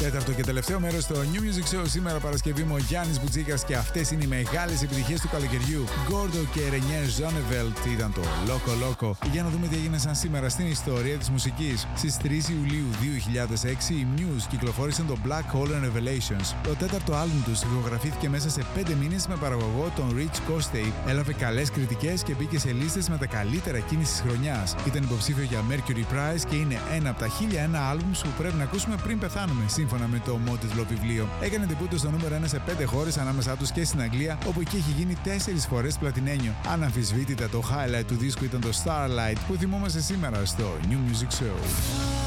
Τέταρτο και τελευταίο μέρος στο New Music Show. Σήμερα Παρασκευή με ο Γιάννης Μπουτσίκας και αυτές είναι οι μεγάλες επιτυχίες του καλοκαιριού. Γκόρντο και Ρενιέρ Ζόνεβελτ ήταν το Loco Loco. Για να δούμε τι έγινε σαν σήμερα στην ιστορία της μουσικής. Στις 3 Ιουλίου 2006 οι Muse κυκλοφόρησαν το Black Hole and Revelations. Το τέταρτο άλμπουμ τους ηχογραφήθηκε μέσα σε 5 μήνες με παραγωγό τον Rich Kostay. Έλαβε καλές κριτικές και μπήκε σε λίστες με τα καλύτερα εκείνης της χρονιάς. Ήταν υποψήφιο για Mercury Prize και είναι ένα από τα 1001 άλμπουμς που πρέπει να ακούσουμε πριν πεθάνουμε, σύμφωνα με το Modest Law βιβλίο. Έκανε τεπούτο στο νούμερο 1 σε 5 χώρες, ανάμεσά τους και στην Αγγλία, όπου εκεί έχει γίνει 4 φορές πλατινένιο. Αναμφισβήτητα το highlight του δίσκου ήταν το Starlight που θυμόμαστε σήμερα στο New Music Show.